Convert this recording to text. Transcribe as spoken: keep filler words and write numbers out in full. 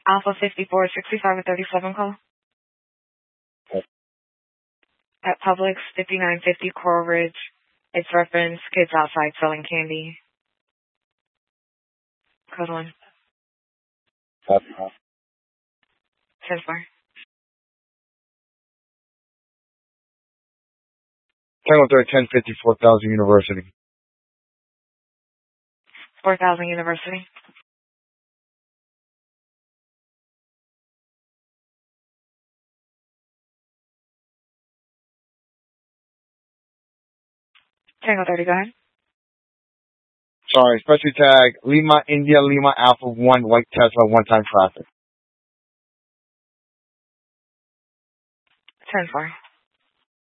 Alpha fifty-four sixty-five and thirty-seven call. Okay. At Publix fifty-nine fifty Coral Ridge. It's reference kids outside selling candy. Code one. That's ten four. Tango third, ten fifty, four thousand University. four thousand University. Tango thirty, go ahead. Sorry, special tag, Lima, India, Lima, Alpha one, white Tesla, one-time traffic. ten four.